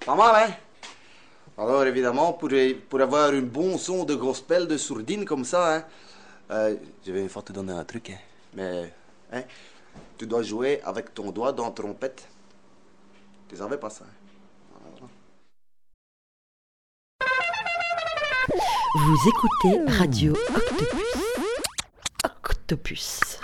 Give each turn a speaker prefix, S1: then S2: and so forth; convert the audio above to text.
S1: Pas mal, hein? Alors, évidemment, pour avoir un bon son de gospel, de sourdine comme ça, hein, je vais une fois te donner un truc, hein. Mais, hein, tu dois jouer avec ton doigt dans la trompette. Tu savais pas ça, hein?
S2: Vous écoutez Radio Octopus. Octopus.